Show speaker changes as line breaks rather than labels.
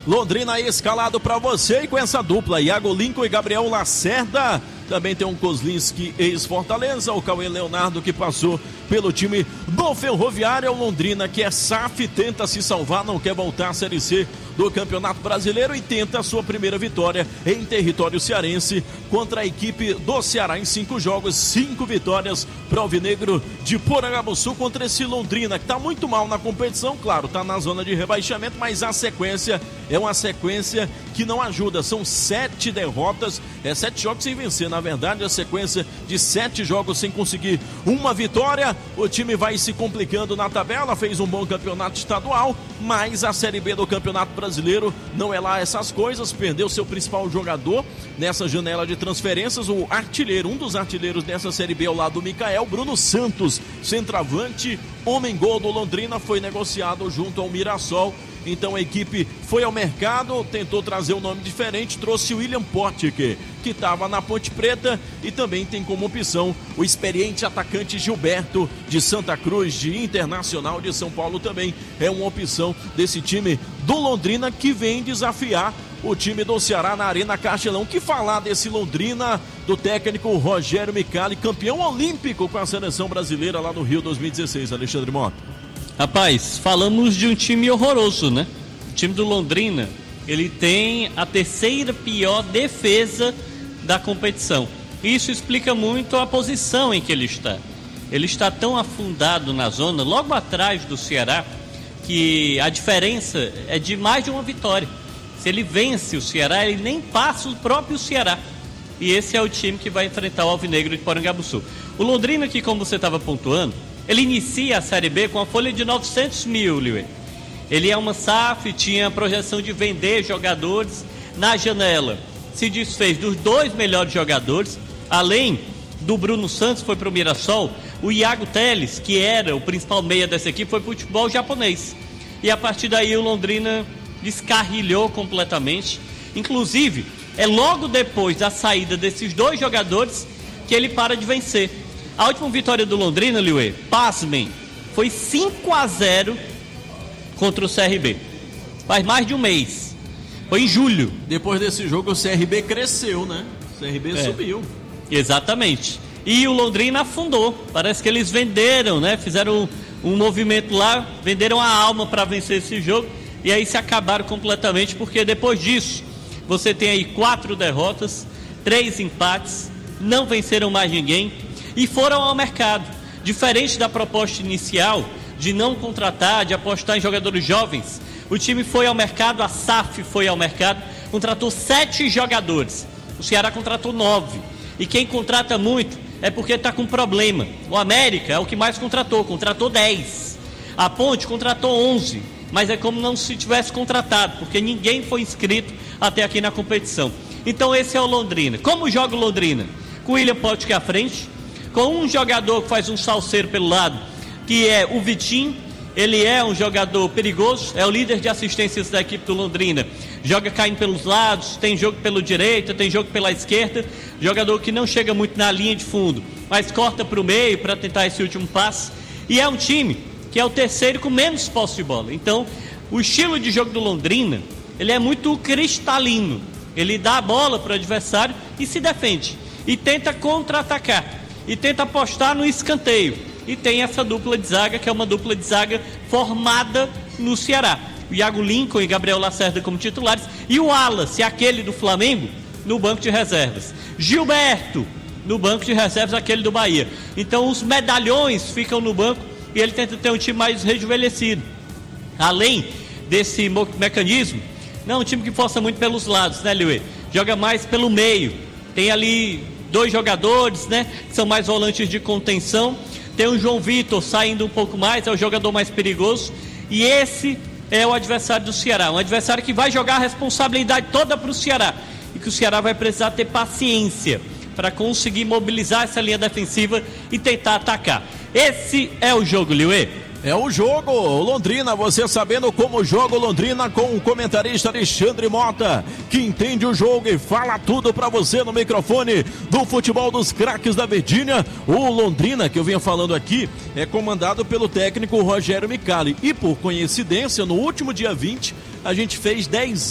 Londrina escalado para você e com essa dupla, Iago Lincoln e Gabriel Lacerda. Também tem um Kozlinski, ex-Fortaleza, o Cauê Leonardo, que passou pelo time do Ferroviário. O Londrina, que é SAF, tenta se salvar, não quer voltar à Série C do Campeonato Brasileiro e tenta a sua primeira vitória em território cearense contra a equipe do Ceará em 5 jogos, 5 vitórias para o Alvinegro de Porangabuçu contra esse Londrina, que está muito mal na competição, claro, está na zona de rebaixamento, mas a sequência é uma sequência que não ajuda. São 7 derrotas, 7 jogos sem vencer, na verdade, a sequência de 7 jogos sem conseguir uma vitória. O time vai se complicando na tabela, fez um bom campeonato estadual, mas a Série B do Campeonato Brasileiro não é lá essas coisas. Perdeu seu principal jogador nessa janela de transferências, o artilheiro, um dos artilheiros dessa Série B ao lado do Micael, Bruno Santos, centroavante, homem-gol do Londrina, foi negociado junto ao Mirassol. Então a equipe foi ao mercado, tentou trazer um nome diferente, trouxe o William Potker, que estava na Ponte Preta, e também tem como opção o experiente atacante Gilberto, de Santa Cruz, de Internacional de São Paulo, também é uma opção desse time do Londrina, que vem desafiar o time do Ceará na Arena Castelão. Que falar desse Londrina, do técnico Rogério Micali, campeão olímpico com a seleção brasileira lá no Rio 2016, Alexandre Mota.
Rapaz, falamos de um time horroroso, né? O time do Londrina, ele tem a terceira pior defesa da competição. Isso explica muito a posição em que ele está. Ele está tão afundado na zona, logo atrás do Ceará, que a diferença é de mais de uma vitória. Se ele vence o Ceará, ele nem passa o próprio Ceará. E esse é o time que vai enfrentar o Alvinegro de Porangabuçu. O Londrina, que como você estava pontuando, ele inicia a Série B com a folha de 900 mil, Liuê. Ele é uma SAF, tinha a projeção de vender jogadores na janela. Se desfez dos 2 melhores jogadores, além do Bruno Santos, foi para o Mirassol. O Iago Teles, que era o principal meia dessa equipe, foi para o futebol japonês. E a partir daí o Londrina descarrilhou completamente. Inclusive, é logo depois da saída desses 2 jogadores que ele para de vencer. A última vitória do Londrina, Liuê, pasmem, foi 5-0 contra o CRB. Faz mais de um mês. Foi em julho.
Depois desse jogo o CRB cresceu, né? O CRB subiu.
Exatamente. E o Londrina afundou. Parece que eles venderam, né? Fizeram um movimento lá, venderam a alma para vencer esse jogo. E aí se acabaram completamente, porque depois disso você tem aí 4 derrotas, 3 empates, não venceram mais ninguém e foram ao mercado. Diferente da proposta inicial de não contratar, de apostar em jogadores jovens, o time foi ao mercado, a SAF foi ao mercado, contratou 7 jogadores. O Ceará contratou 9. E quem contrata muito é porque está com problema. O América é o que mais contratou 10. A Ponte contratou 11, mas é como não se tivesse contratado, porque ninguém foi inscrito até aqui na competição. Então esse é o Londrina. Como joga o Londrina? Com o William Potker à frente, com um jogador que faz um salseiro pelo lado, que é o Vitinho. Ele é um jogador perigoso, é o líder de assistências da equipe do Londrina. Joga caindo pelos lados, tem jogo pela direita, tem jogo pela esquerda. Jogador que não chega muito na linha de fundo, mas corta para o meio para tentar esse último passe. E é um time que é o terceiro com menos posse de bola. Então, o estilo de jogo do Londrina, ele é muito cristalino. Ele dá a bola para o adversário e se defende. E tenta contra-atacar. E tenta apostar no escanteio. E tem essa dupla de zaga, que é uma dupla de zaga formada no Ceará. O Iago Lincoln e Gabriel Lacerda como titulares. E o Wallace, aquele do Flamengo, no banco de reservas. Gilberto, no banco de reservas, aquele do Bahia. Então os medalhões ficam no banco e ele tenta ter um time mais rejuvenescido. Além desse mecanismo, não é um time que força muito pelos lados, né, Liuê? Joga mais pelo meio. Tem ali 2 jogadores, né, que são mais volantes de contenção. Tem o João Vitor saindo um pouco mais, é o jogador mais perigoso. E esse é o adversário do Ceará. Um adversário que vai jogar a responsabilidade toda para o Ceará. E que o Ceará vai precisar ter paciência para conseguir mobilizar essa linha defensiva e tentar atacar. Esse é o jogo, Liuê.
É o jogo, Londrina, você sabendo como joga o Londrina com o comentarista Alexandre Mota, que entende o jogo e fala tudo pra você no microfone do futebol dos craques da Virgínia. O Londrina, que eu venho falando aqui, é comandado pelo técnico Rogério Micali. E por coincidência, no último dia 20, a gente fez 10